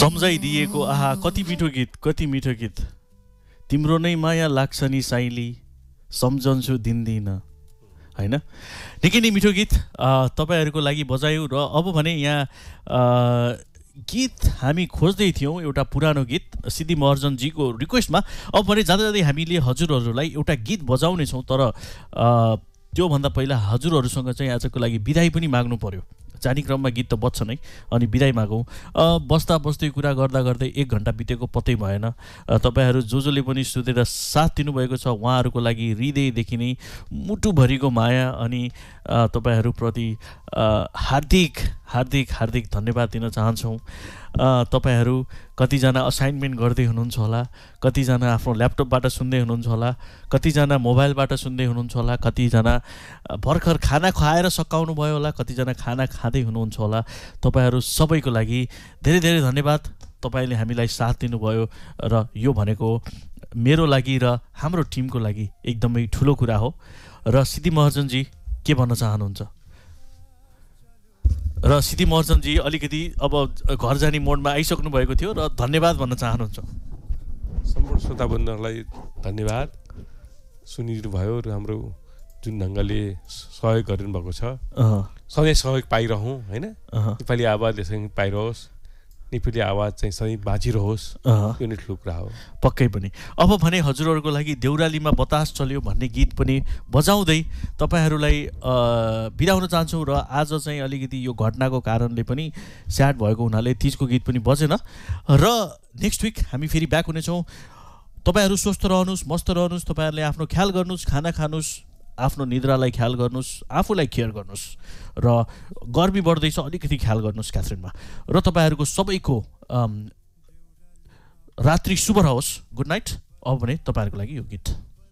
सम्झाइदिएको आहा कति मिठो गीत, कति मिठो गीत। तिम्रो नै माया लाग्छ नि साइली, सम्झन्छु दिन्दिन, हैन? निकै नै मिठो गीत तपाईहरुको लागि बजायौ। र अब भने यहाँ गीत हामी खोज्दै थियौं, एउटा पुरानो गीत सिद्धि महर्जन जीको रिक्वेस्टमा। अब भने जाँदा जाँदै हामीले हजुरहरूलाई एउटा गीत बजाउने छौं, तर त्यो भन्दा पहिला हजुरहरूसँग चाहिँ आजको लागि बिदाई पनि माग्नु पर्यो। जाने क्रममा गीत त बज्छ नै, अनि बिदाई मागौँ। बस्दा बस्दै कुरा गर्दा गर्दै 1 घण्टा बितेको पत्तै भएन। तपाईहरु जसले पनि सुतेर साथ दिनुभएको छ उहाँहरूको लागि हृदयदेखि नै मुटुभरिको माया अनि तपाईहरुप्रति हार्दिक हार्दिक हार्दिक धन्यवाद दिन चाहन्छौँ। तपाईहरु कतिजना असाइनमेन्ट गर्दै हुनुहुन्छ होला, कतिजना आफ्नो ल्यापटपबाट सुन्दै हुनुहुन्छ होला, कतिजना मोबाइलबाट सुन्दै हुनुहुन्छ होला, कतिजना भर्खर खाना खाएर सकाउनु भयो होला, कतिजना खाना खाँदै हुनुहुन्छ होला। तपाईहरु सबैको लागि धेरै धेरै धन्यवाद। तपाईले हामीलाई साथ दिनुभयो र यो भनेको मेरो लागि र हाम्रो टिमको लागि एकदमै ठुलो कुरा हो। र सिद्धि महर्जन जी के भन्न चाहनुहुन्छ? र सिद्धि महर्जन जी अलिकति अब घर जाने मोडमा आइसक्नु भएको थियो र धन्यवाद भन्न चाहनुहुन्छ? सम्पूर्ण श्रोताबन्धुहरूलाई धन्यवाद, सुनिदिनु भयो र हाम्रो जुन ढङ्गले सहयोग गरिनु भएको छ, सधैँ सहयोग पाइरहौँ, हैन? नेपाली आवाज यसरी पाइरहोस्, नेपाली आवाज चाहिँ सधैँ बाँचिरहोस्, यो नै ठुलो कुरा हो। पक्कै पनि। अब भने हजुरहरूको लागि देउरालीमा बतास चल्यो भन्ने गीत पनि बजाउँदै तपाईहरुलाई बिदा हुन चाहन्छौँ। र आज चाहिँ अलिकति यो घटनाको कारणले पनि स्याड भएको हुनाले तीजको गीत पनि बजेन। र नेक्स्ट विक हामी फेरि ब्याक हुनेछौँ। तपाईहरु स्वस्थ रहनुस्, मस्त रहनुस्, तपाईहरुले आफ्नो ख्याल गर्नुस्, खाना खानुस्, आफ्नो निद्रालाई ख्याल गर्नुस्, आफूलाई केयर गर्नुस्, र गर्मी बढ्दैछ अलिकति ख्याल गर्नुस् क्याथरिनमा। र तपाईहरुको सबैको रात्रि शुभ रहोस्। Good night. अब भने तपाईहरुको लागि यो गीत।